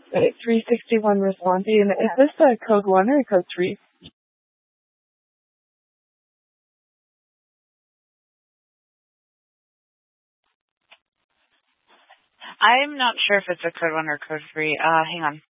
Right, 361 responding. Is this code 1 or code 3? I'm not sure if it's a code 1 or code 3. Hang on.